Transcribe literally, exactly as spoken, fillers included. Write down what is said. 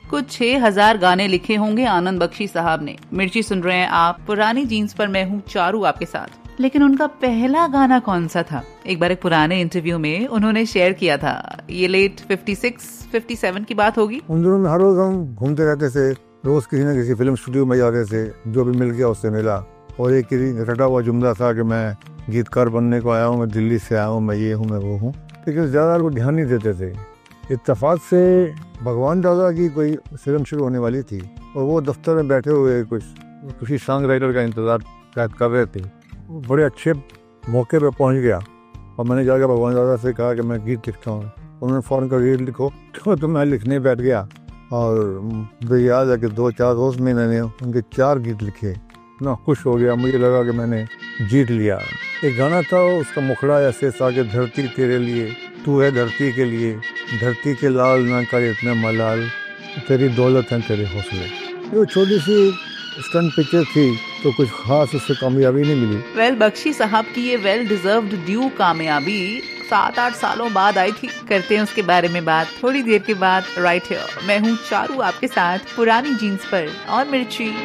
कुछ छह हजार गाने लिखे होंगे आनंद बख्शी साहब ने। मिर्ची सुन रहे हैं आप, पुरानी जीन्स पर मैं हूँ चारू आपके साथ। लेकिन उनका पहला गाना कौन सा था? एक बार एक पुराने इंटरव्यू में उन्होंने शेयर किया था। ये late fifty six fifty seven की बात होगी। उन दिनों में हर रोज हम घूमते रहते थे, रोज किसी न किसी फिल्म स्टूडियो में जाते थे, जो भी मिल गया उससे मिला। और एक रटा हुआ जुमला था कि मैं गीतकार बनने को आया हूँ, मैं दिल्ली से आया हूँ, मैं ये हूँ, मैं वो हूँ। लेकिन ज़्यादा को ध्यान नहीं देते थे। इत्तेफाक से भगवान दादा की कोई फिल्म शुरू होने वाली थी और वो दफ्तर में बैठे हुए कुछ किसी सॉन्ग राइटर का इंतज़ार शायद कर रहे थे। वो बड़े अच्छे मौके पर पहुँच गया और मैंने जाकर भगवान दादा से कहा कि मैं गीत लिखता हूँ। उन्होंने फ़ौरन का गीत लिखो, तो, तो मैं लिखने बैठ गया और मुझे याद है कि दो चार रोज़ में मैंने उनके चार गीत लिखे। इतना खुश हो गया, मुझे लगा कि मैंने जीत लिया। एक गाना था, उसका मुखड़ा ऐसे था कि धरती तेरे लिए, तू है धरती के लिए, धरती के लाल ना करे इतना मलाल, तेरी दौलत है तेरे हौसले। ये छोटी सी स्टंट पिक्चर थी तो कुछ खास उससे कामयाबी नहीं मिली। वेल well, बख्शी साहब की ये वेल डिजर्व्ड ड्यू कामयाबी सात आठ सालों बाद आई थी। करते हैं उसके बारे में बात थोड़ी देर के बाद। राइट हियर मैं हूँ चारू आपके साथ पुरानी जीन्स पर और मिर्ची।